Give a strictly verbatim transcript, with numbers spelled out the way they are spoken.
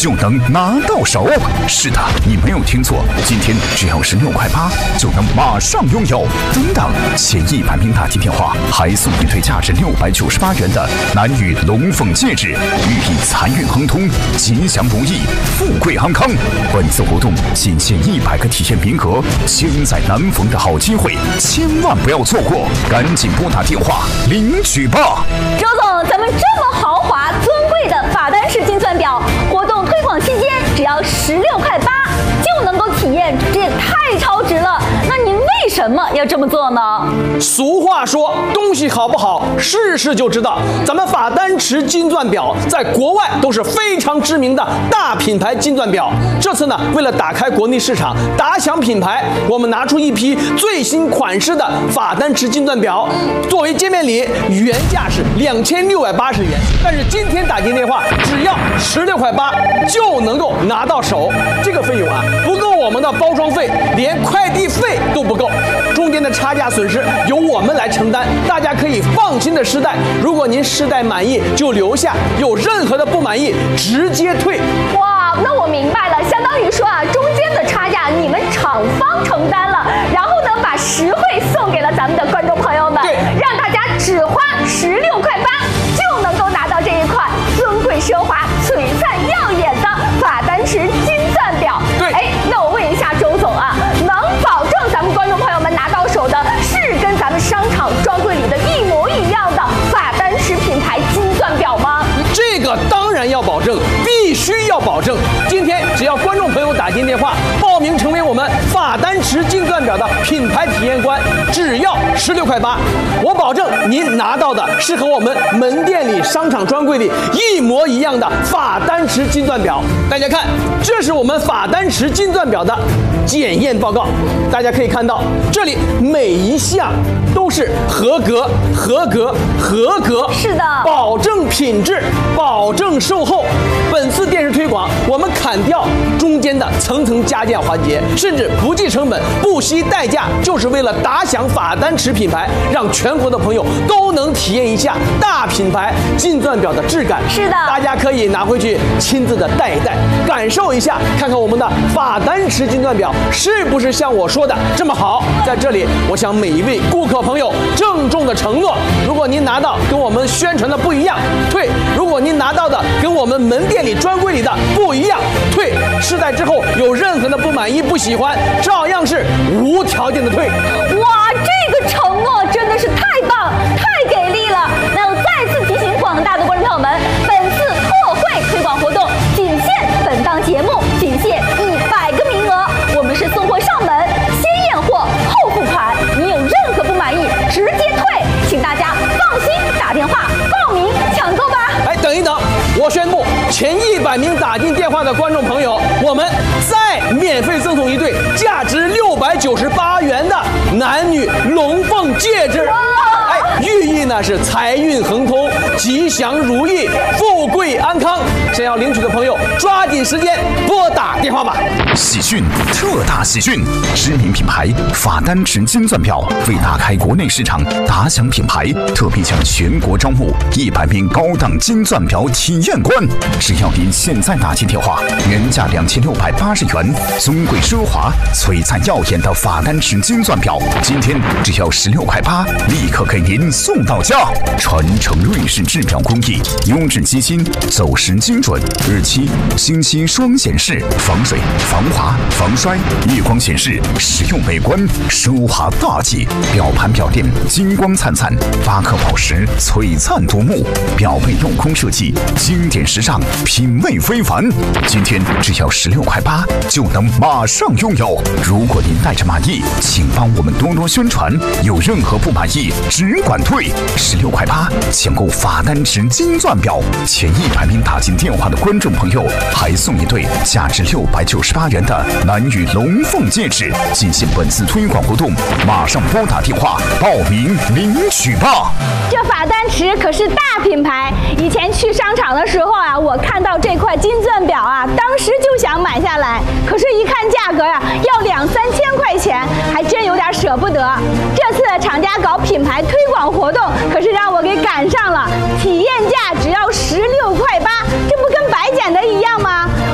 就能拿到手。是的，你没有听错，今天只要十六块八就能马上拥有。等等，前一百名打进电话还送一对价值六百九十八元的男女龙凤戒指，寓意财运亨通、吉祥如意、富贵安康。本次活动仅限一百个体验名额，千载难逢的好机会，千万不要错过！赶紧拨打电话领取吧。 周总，咱们这么豪华尊贵的法丹石金钻表活动推广期间，只要十六块八就能够体验，这也太超值了。那您为什么要这么做呢？ 俗话说，东西好不好，试试就知道。咱们法丹石金钻表在国外都是非常知名的大品牌金钻表。这次呢，为了打开国内市场，打响品牌，我们拿出一批最新款式的法丹石金钻表作为见面礼，原价是两千六百八十元，但是今天打进电话只要十六块八就能够拿到手。这个费用啊，不够我们的包装费，连快递费都不够，中间的差价损失由我们来承担，大家可以放心的试戴。如果您试戴满意就留下，有任何的不满意直接退。 哇，那我明白了，相当于说啊，中间的差价你们厂方承担了，然后呢，把实惠送给了咱们的观众朋友们，让大家只花十六块八就能够拿到这一款尊贵奢华、璀璨耀眼的法丹石金钻表。 对， 哎，那我问一下周总啊，能保证咱们观众朋友们拿到手的是跟咱们商场专柜里的一模一样的法丹石品牌金钻表吗？ 这个当然要保证，必须要保证。今天只要观众朋友打进电话报名成为我们法丹石金钻表的品牌体验官，只要十六块八，我保证您拿到的是和我们门店里商场专柜里一模一样的法丹石金钻表。大家看，这是我们法丹石金钻表的检验报告，大家可以看到，这里每一项都是合格、合格、合格， 是的， 保证品质，保证售后。本次电视推广，我们砍掉中间的层层加价环节，甚至不计成本、不惜代价，就是为了打响法丹石品牌，让全国的朋友都能体验一下大品牌金钻表的质感。 是的， 大家可以拿回去亲自的戴一戴，感受一下，看看我们的法丹石金钻表是不是像我说的这么好。在这里，我向每一位顾客朋友郑重的承诺，如果您拿到跟我们宣传的不一样，退；如果您拿到的跟我们门店里专柜里的不一样，退。试戴之后有任何的不满意、不喜欢，照样是无条件的退。 哇，这个承诺真的是太棒、太给力了！那我再次提醒广大的观众朋友们，本次特惠推广活动仅限本档节目，仅限一百个名额。我们是送货上门，先验货后付款。你有任何不满意，直接退，请大家放心打电话报名抢购吧。 哎，等一等，我宣布，前一百名打进电话的观众朋友，我们再免费赠送一对价值六百九十八元的男女龙凤戒指。哎，寓意呢是财运亨通、吉祥如意、富贵安康。想要领取的朋友，抓紧时间拨打电话吧。 喜讯，特大喜讯！知名品牌法丹石金钻表为打开国内市场、打响品牌，特别向全国招募一百名高档金钻表体验官。只要您现在打进电话，原价两千六百八十元，尊贵奢华、璀璨耀眼的法丹石金钻表，今天只要十六块八，立刻给您送到家。传承瑞士制表工艺，优质机芯，走时精准，日期、星期双显示，防水、防滑、防摔，夜光显示，实用美观，奢华大气。表盘表垫金光灿灿，八颗宝石璀璨夺目，表背镂空设计，经典时尚，品味非凡。今天只要十六块八就能马上拥有。如果您带着满意，请帮我们多多宣传。有任何不满意，只管退。十六块八抢购法丹石金钻表，前一百名打进电话的观众朋友还送一对价值六百九十八元的男女龙凤戒指。进行本次推广活动，马上拨打电话报名领取吧。 这法丹石可是大品牌，以前去商场的时候啊，我看到这块金钻表啊，当时就想买下来，可是一看价格呀、啊，要两三千块钱，还真有点舍不得。这次厂家搞品牌推广活动，可是让我给赶上了，体验价只要十六块